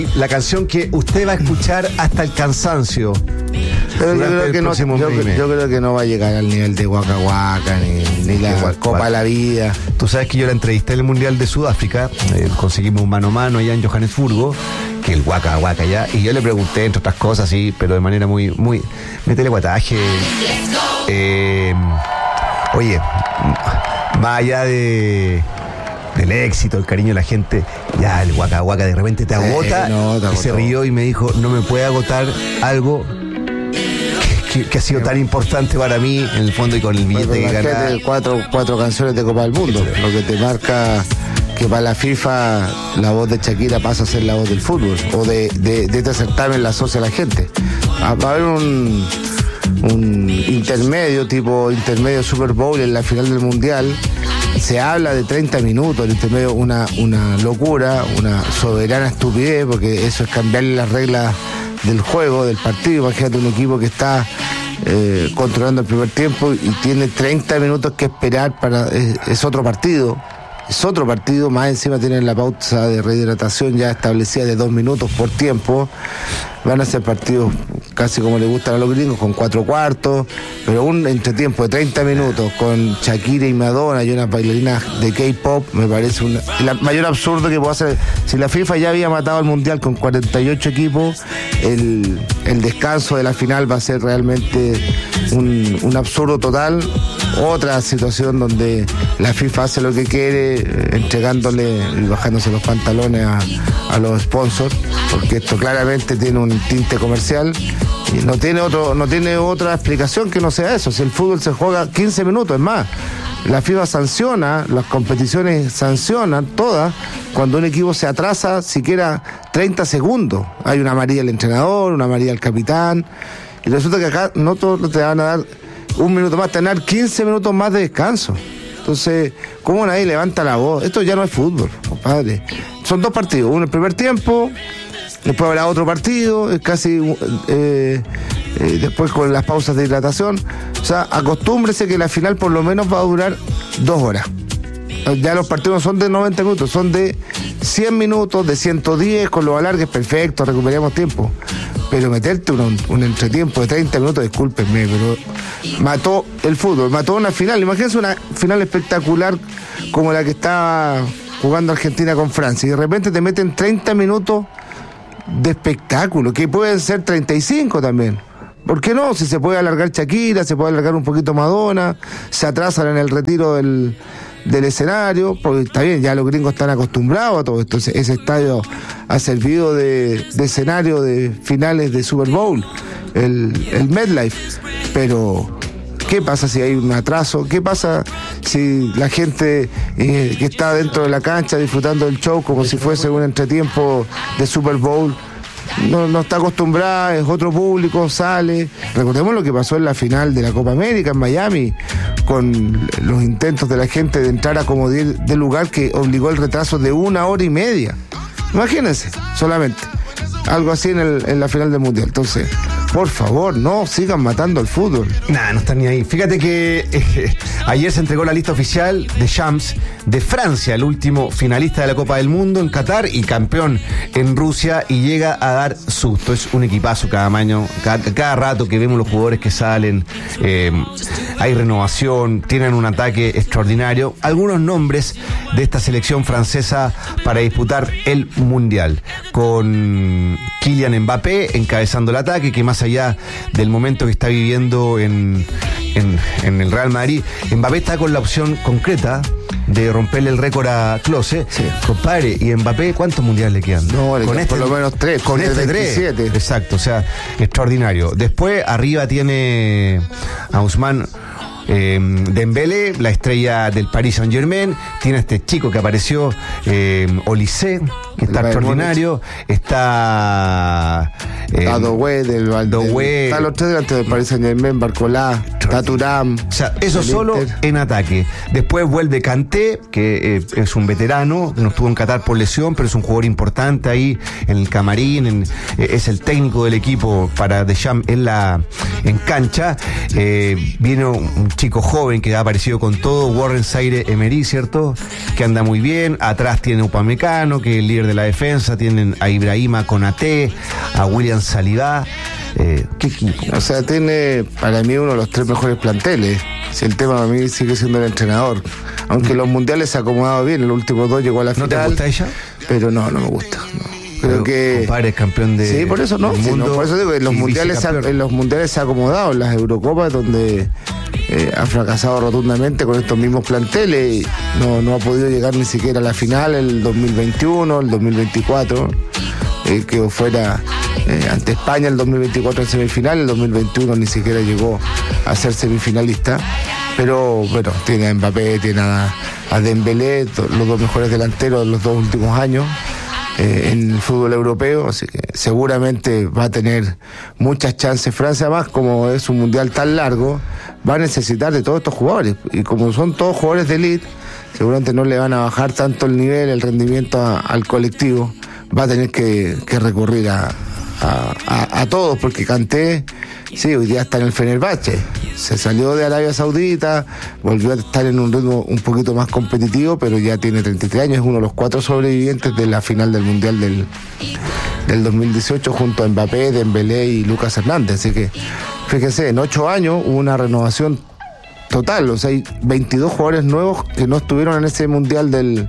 La canción que usted va a escuchar hasta el cansancio. Pero yo creo que no va a llegar al nivel de Waka Waka ni la Copa de la Vida. Tú sabes que yo la entrevisté en el Mundial de Sudáfrica, conseguimos un mano a mano allá en Johannesburgo, que el Waka Waka allá, y yo le pregunté, entre otras cosas, sí, pero de manera muy, métele guataje. Oye, más allá del éxito, el cariño de la gente, ya el Waka Waka de repente te agota. Y se rió y me dijo, no me puede agotar algo que ha sido tan importante para mí, en el fondo, y con el billete que gana. Cuatro canciones de Copa del Mundo, lo que te marca que para la FIFA la voz de Shakira pasa a ser la voz del fútbol, o de este certamen la asocia a la gente. Va a haber un intermedio Super Bowl en la final del Mundial. Se habla de 30 minutos, el intermedio, una locura, una soberana estupidez, porque eso es cambiarle las reglas del juego, del partido. Imagínate un equipo que está controlando el primer tiempo y tiene 30 minutos que esperar es otro partido. Es otro partido, más encima tienen la pausa de rehidratación ya establecida de 2 minutos por tiempo. Van a ser partidos casi como le gustan a los gringos, con 4 cuartos, pero un entretiempo de 30 minutos con Shakira y Madonna y unas bailarinas de K-pop, me parece el mayor absurdo que puede hacer. Si la FIFA ya había matado al Mundial con 48 equipos, el descanso de la final va a ser realmente un absurdo total. Otra situación donde la FIFA hace lo que quiere, entregándole y bajándose los pantalones a los sponsors, porque esto claramente tiene un tinte comercial y no tiene otra explicación que no sea eso. Si el fútbol se juega 15 minutos, es más, la FIFA sanciona, las competiciones sancionan todas cuando un equipo se atrasa siquiera 30 segundos. Hay una amarilla al entrenador, una amarilla al capitán, y resulta que acá no todos te van a dar un minuto más, tener 15 minutos más de descanso. Entonces, ¿cómo nadie levanta la voz? Esto ya no es fútbol, compadre. Son 2 partidos, uno el primer tiempo, después habrá otro partido, es casi después con las pausas de hidratación. O sea, acostúmbrese que la final por lo menos va a durar 2 horas. Ya los partidos no son de 90 minutos, son de 100 minutos, de 110, con los alargues, perfecto, recuperamos tiempo. Pero meterte un entretiempo de 30 minutos, discúlpenme, pero mató el fútbol, mató una final. Imagínense una final espectacular como la que está jugando Argentina con Francia, y de repente te meten 30 minutos de espectáculo, que pueden ser 35 también. ¿Por qué no? Si se puede alargar Shakira, se puede alargar un poquito Madonna, se atrasan en el retiro del escenario, porque está bien, ya los gringos están acostumbrados a todo esto. Ese estadio ha servido de escenario de finales de Super Bowl, el MetLife. Pero ¿qué pasa si hay un atraso? ¿Qué pasa si la gente que está dentro de la cancha disfrutando del show como si fuese un entretiempo de Super Bowl no está acostumbrada, es otro público, sale? Recordemos lo que pasó en la final de la Copa América en Miami, con los intentos de la gente de entrar a como del lugar, que obligó el retraso de 1 hora y media. Imagínense, solamente algo así en la final del Mundial. Entonces, por favor, no sigan matando al fútbol. Nah, no están ni ahí. Fíjate que ayer se entregó la lista oficial de Champs de Francia, el último finalista de la Copa del Mundo en Qatar y campeón en Rusia, y llega a dar susto. Es un equipazo cada año, cada rato que vemos los jugadores que salen, hay renovación, tienen un ataque extraordinario. Algunos nombres de esta selección francesa para disputar el Mundial, con Kylian Mbappé encabezando el ataque, que más allá del momento que está viviendo en el Real Madrid, Mbappé está con la opción concreta de romperle el récord a Klose. Sí. Compadre, y Mbappé, ¿cuántos mundiales le quedan? No, con por lo menos 3. Con este 3. Exacto, o sea, extraordinario. Después, arriba tiene a Ousmane Dembélé, la estrella del Paris Saint-Germain. Tiene a este chico que apareció, Olise, que está extraordinario. Está Doué del Valde. Está los 3 delante del Paris Saint-Germain, Barcola, está Thuram. O sea, eso solo en ataque. Después vuelve Kanté, que es un veterano, no estuvo en Qatar por lesión, pero es un jugador importante ahí en el camarín, es el técnico del equipo para Deschamps en cancha. Viene un chico joven que ha aparecido con todo, Warren Zaïre-Emery, ¿cierto? Que anda muy bien. Atrás tiene Upamecano, que es el líder de la defensa, tienen a Ibrahima Konaté, a William Saliba. ¿Qué equipo? O sea, tiene para mí uno de los 3 mejores planteles. Si el tema para mí sigue siendo el entrenador. Aunque los mundiales se ha acomodado bien, el último 2 llegó a la final. ¿No te gusta ella? Pero no me gusta. No. Creo que compadre es campeón de. Sí, por eso no. Por eso digo, en los mundiales se ha acomodado, en las Eurocopas donde ha fracasado rotundamente con estos mismos planteles. No ha podido llegar ni siquiera a la final el 2021, el 2024. Que fuera ante España el 2024 en semifinal, el 2021 ni siquiera llegó a ser semifinalista. Pero bueno, tiene a Mbappé, tiene a Dembélé, los 2 mejores delanteros de los 2 últimos años en el fútbol europeo, así que seguramente va a tener muchas chances. Francia, más como es un mundial tan largo, va a necesitar de todos estos jugadores, y como son todos jugadores de élite, seguramente no le van a bajar tanto el nivel, el rendimiento al colectivo. Va a tener que recurrir a todos, porque Kanté, sí, hoy día está en el Fenerbahce, se salió de Arabia Saudita, volvió a estar en un ritmo un poquito más competitivo, pero ya tiene 33 años, es uno de los 4 sobrevivientes de la final del Mundial del 2018 junto a Mbappé, Dembélé y Lucas Hernández. Así que, fíjense, en 8 años hubo una renovación total, o sea, hay 22 jugadores nuevos que no estuvieron en ese Mundial del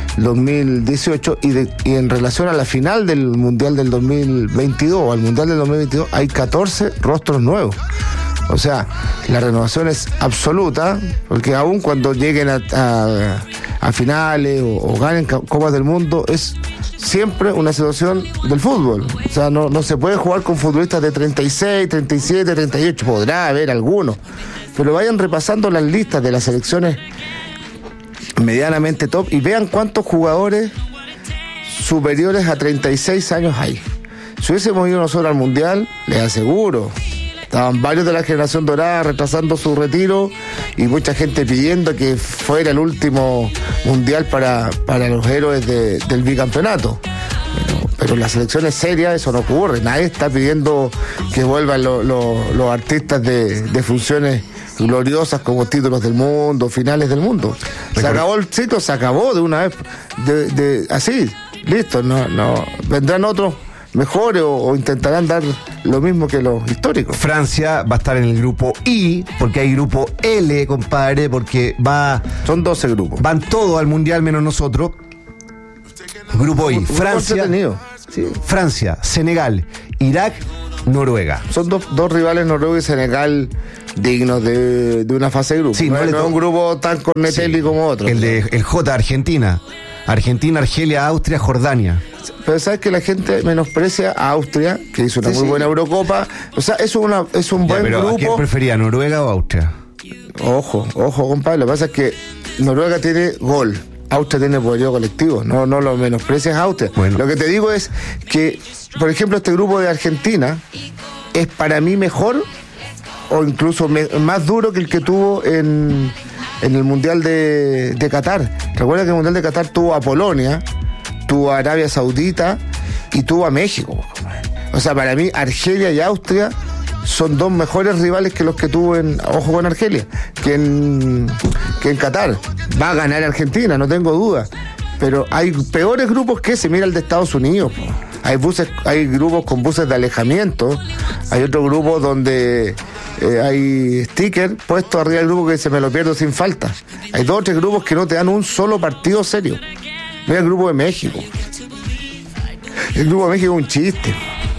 2018 y en relación a la final del Mundial del 2022 o al Mundial del 2022 hay 14 rostros nuevos. O sea, la renovación es absoluta, porque aún cuando lleguen a finales o ganen Copas del Mundo, es siempre una situación del fútbol. O sea, no se puede jugar con futbolistas de 36, 37, 38, podrá haber algunos, pero vayan repasando las listas de las selecciones medianamente top y vean cuántos jugadores superiores a 36 años hay. Si hubiésemos ido nosotros al Mundial, les aseguro, estaban varios de la generación dorada retrasando su retiro y mucha gente pidiendo que fuera el último Mundial para los héroes del bicampeonato. Pero en las selecciones serias eso no ocurre. Nadie está pidiendo que vuelvan los artistas de funciones gloriosas como títulos del mundo, finales del mundo. Se acabó el ciclo, se acabó de una vez. Así, listo. No vendrán otros mejores o intentarán dar lo mismo que los históricos. Francia va a estar en el grupo I, porque hay grupo L, compadre, porque son 12 grupos. Van todos al Mundial menos nosotros. Grupo I, Francia, Senegal, Irak, Noruega. Son dos rivales, Noruega y Senegal, dignos de una fase de grupo. Sí, no es un grupo tan cornetelli como otro. El J, Argentina, Argelia, Austria, Jordania. Pero sabes que la gente menosprecia a Austria, que hizo una muy buena Eurocopa. O sea, es un buen grupo. ¿A quién prefería, Noruega o Austria? Ojo, compadre. Lo que pasa es que Noruega tiene gol, Austria tiene poderío colectivo. No lo menosprecias a Austria. Bueno. Lo que te digo es que, por ejemplo, este grupo de Argentina es para mí mejor o incluso más duro que el que tuvo en el Mundial de Qatar. Recuerda que el Mundial de Qatar tuvo a Polonia, tuvo a Arabia Saudita y tuvo a México. O sea, para mí Argelia y Austria son 2 mejores rivales que los que tuvo ojo con Argelia, que en Qatar. Va a ganar Argentina, no tengo duda. Pero hay peores grupos que ese. Mira el de Estados Unidos. Hay grupos con buses de alejamiento. Hay otro grupo donde hay sticker puesto arriba del grupo que se me lo pierdo sin falta. Hay 2 o 3 grupos que no te dan un solo partido serio. Mira el grupo de México. El grupo de México es un chiste.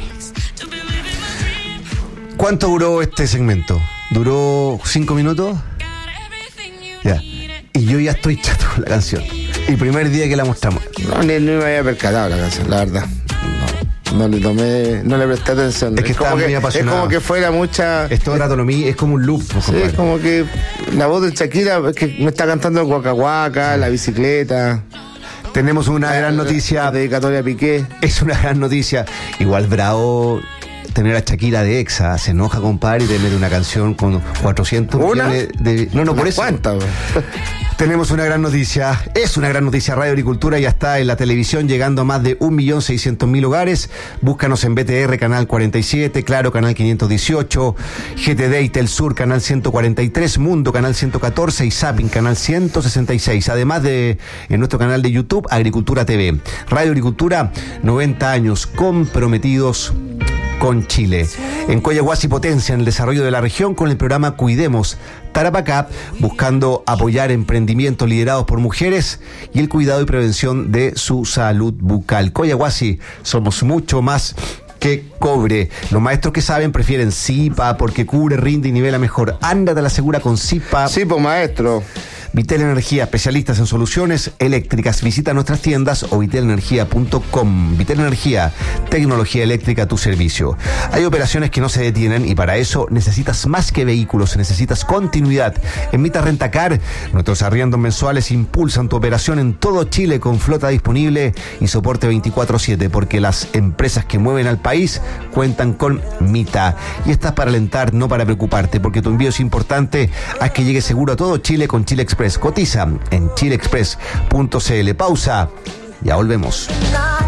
¿Cuánto duró este segmento? ¿Duró 5 minutos? Ya. Y yo ya estoy chato con la canción. El primer día que la mostramos. Ni me había percatado la canción, la verdad. No le presté atención. Es que estaba muy apasionado. Es como que fuera mucha. Es todo el rato lo mío, es como un loop. Sí, es como que la voz de Shakira que me está cantando el Waka Waka, la bicicleta. Tenemos una gran noticia. Dedicatoria a Piqué. Es una gran noticia. Igual bravo tener a Shakira de exa. Se enoja, compadre, y te mete una canción con 400 millones de... No, por eso. ¿Cuántas? Tenemos una gran noticia, es una gran noticia. Radio Agricultura ya está en la televisión, llegando a más de 1.600.000 hogares. Búscanos en BTR, canal 47, Claro, canal 518, GTD y Telsur, canal 143, Mundo, canal 114 y Zapping, canal 166. Además de en nuestro canal de YouTube, Agricultura TV. Radio Agricultura, 90 años comprometidos con Chile. En Coyahuasi potencian el desarrollo de la región con el programa Cuidemos Tarapacá, buscando apoyar emprendimientos liderados por mujeres y el cuidado y prevención de su salud bucal. Coyahuasi, somos mucho más que cobre. Los maestros que saben prefieren Zipa porque cubre, rinde y nivela mejor. Ándate a la segura con Zipa. Sí, pues maestro. Vitel Energía, especialistas en soluciones eléctricas. Visita nuestras tiendas o vitelenergia.com. Vitel Energía, tecnología eléctrica a tu servicio. Hay operaciones que no se detienen y para eso necesitas más que vehículos, necesitas continuidad. En Mita Rentacar, nuestros arriendos mensuales impulsan tu operación en todo Chile con flota disponible y soporte 24/7, porque las empresas que mueven al país cuentan con Mita. Y estás para alentar, no para preocuparte, porque tu envío es importante. Haz que llegue seguro a todo Chile con Chile Express. Cotiza en chileexpress.cl. Pausa, ya volvemos.